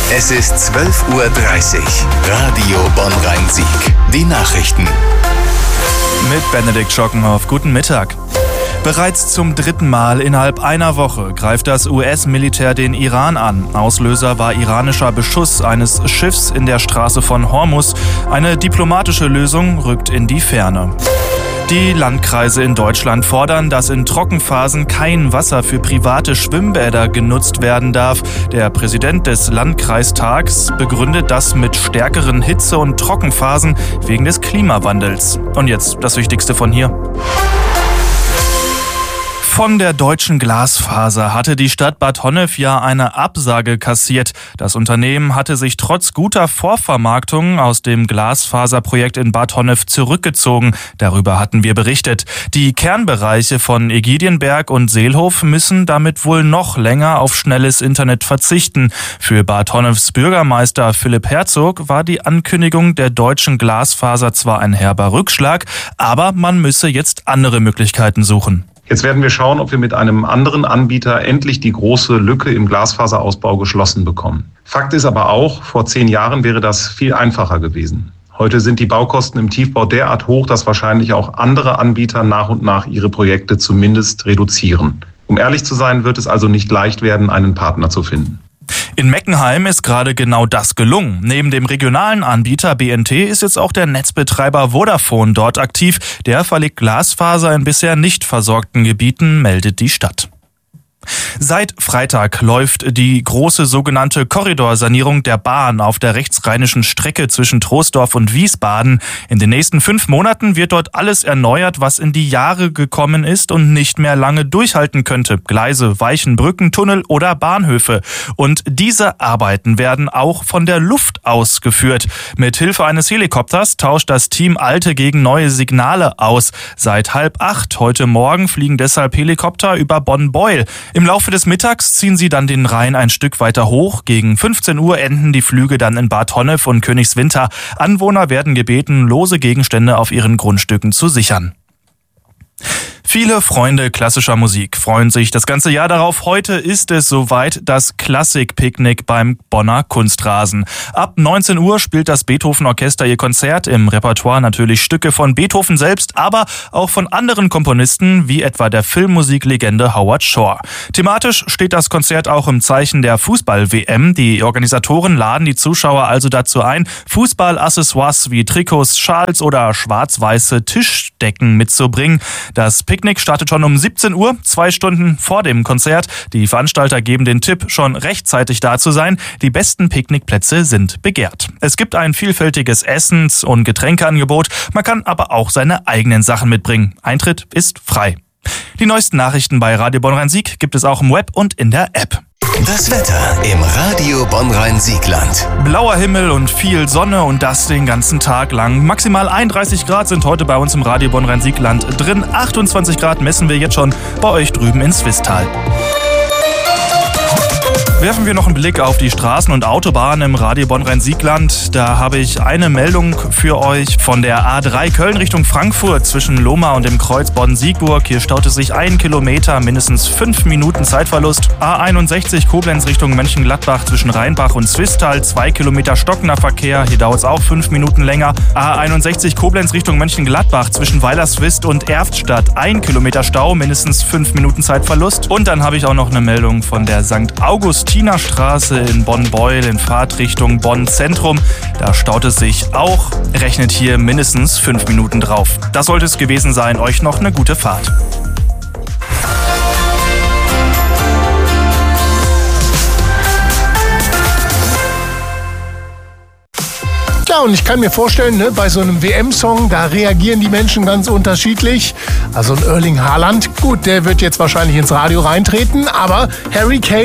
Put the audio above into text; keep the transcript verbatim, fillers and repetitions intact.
Es ist zwölf Uhr dreißig. Radio Bonn-Rhein-Sieg. Die Nachrichten. Mit Benedikt Schockenhoff. Guten Mittag. Bereits zum dritten Mal innerhalb einer Woche greift das U S-Militär den Iran an. Auslöser war iranischer Beschuss eines Schiffs in der Straße von Hormuz. Eine diplomatische Lösung rückt in die Ferne. Die Landkreise in Deutschland fordern, dass in Trockenphasen kein Wasser für private Schwimmbäder genutzt werden darf. Der Präsident des Landkreistags begründet das mit stärkeren Hitze- und Trockenphasen wegen des Klimawandels. Und jetzt das Wichtigste von hier. Von der Deutschen Glasfaser hatte die Stadt Bad Honnef ja eine Absage kassiert. Das Unternehmen hatte sich trotz guter Vorvermarktung aus dem Glasfaserprojekt in Bad Honnef zurückgezogen. Darüber hatten wir berichtet. Die Kernbereiche von Ägidienberg und Seelhof müssen damit wohl noch länger auf schnelles Internet verzichten. Für Bad Honnefs Bürgermeister Philipp Herzog war die Ankündigung der Deutschen Glasfaser zwar ein herber Rückschlag, aber man müsse jetzt andere Möglichkeiten suchen. Jetzt werden wir schauen, ob wir mit einem anderen Anbieter endlich die große Lücke im Glasfaserausbau geschlossen bekommen. Fakt ist aber auch, vor zehn Jahren wäre das viel einfacher gewesen. Heute sind die Baukosten im Tiefbau derart hoch, dass wahrscheinlich auch andere Anbieter nach und nach ihre Projekte zumindest reduzieren. Um ehrlich zu sein, wird es also nicht leicht werden, einen Partner zu finden. In Meckenheim ist gerade genau das gelungen. Neben dem regionalen Anbieter B N T ist jetzt auch der Netzbetreiber Vodafone dort aktiv. Der verlegt Glasfaser in bisher nicht versorgten Gebieten, meldet die Stadt. Seit Freitag läuft die große sogenannte Korridorsanierung der Bahn auf der rechtsrheinischen Strecke zwischen Troisdorf und Wiesbaden. In den nächsten fünf Monaten wird dort alles erneuert, was in die Jahre gekommen ist und nicht mehr lange durchhalten könnte. Gleise, Weichen, Brücken, Tunnel oder Bahnhöfe. Und diese Arbeiten werden auch von der Luft ausgeführt. Mit Hilfe eines Helikopters tauscht das Team alte gegen neue Signale aus. Seit halb acht heute Morgen fliegen deshalb Helikopter über Bonn-Beuel. Im Laufe des Mittags ziehen sie dann den Rhein ein Stück weiter hoch. Gegen fünfzehn Uhr enden die Flüge dann in Bad Honnef und Königswinter. Anwohner werden gebeten, lose Gegenstände auf ihren Grundstücken zu sichern. Viele Freunde klassischer Musik freuen sich das ganze Jahr darauf. Heute ist es soweit, das Klassikpicknick beim Bonner Kunstrasen. Ab neunzehn Uhr spielt das Beethoven-Orchester ihr Konzert. Im Repertoire natürlich Stücke von Beethoven selbst, aber auch von anderen Komponisten, wie etwa der Filmmusiklegende Howard Shore. Thematisch steht das Konzert auch im Zeichen der Fußball-W M. Die Organisatoren laden die Zuschauer also dazu ein, Fußballaccessoires wie Trikots, Schals oder schwarz-weiße Tischdecken mitzubringen. Das Picknick startet schon um siebzehn Uhr, zwei Stunden vor dem Konzert. Die Veranstalter geben den Tipp, schon rechtzeitig da zu sein. Die besten Picknickplätze sind begehrt. Es gibt ein vielfältiges Essens- und Getränkeangebot. Man kann aber auch seine eigenen Sachen mitbringen. Eintritt ist frei. Die neuesten Nachrichten bei Radio Bonn-Rhein-Sieg gibt es auch im Web und in der App. Das Wetter im Radio Bonn-Rhein-Siegland. Blauer Himmel und viel Sonne und das den ganzen Tag lang. Maximal einunddreißig Grad sind heute bei uns im Radio Bonn-Rhein-Siegland drin. achtundzwanzig Grad messen wir jetzt schon bei euch drüben in Swisttal. Werfen wir noch einen Blick auf die Straßen und Autobahnen im Radio Bonn-Rhein-Siegland. Da habe ich eine Meldung für euch von der A drei Köln Richtung Frankfurt zwischen Lohmar und dem Kreuz Bonn-Siegburg. Hier staute sich ein Kilometer, mindestens fünf Minuten Zeitverlust. A einundsechzig Koblenz Richtung Mönchengladbach zwischen Rheinbach und Swisttal, zwei Kilometer stockender Verkehr. Hier dauert es auch fünf Minuten länger. A einundsechzig Koblenz Richtung Mönchengladbach zwischen Weilerswist und Erftstadt, ein Kilometer Stau, mindestens fünf Minuten Zeitverlust. Und dann habe ich auch noch eine Meldung von der Sankt Augustin Straße in Bonn-Beuel in Fahrtrichtung Bonn-Zentrum. Da staut es sich auch. Rechnet hier mindestens fünf Minuten drauf. Das sollte es gewesen sein. Euch noch eine gute Fahrt. Ja, und ich kann mir vorstellen, ne, bei so einem W M-Song, da reagieren die Menschen ganz unterschiedlich. Also ein Erling Haaland, gut, der wird jetzt wahrscheinlich ins Radio reintreten, aber Harry Kane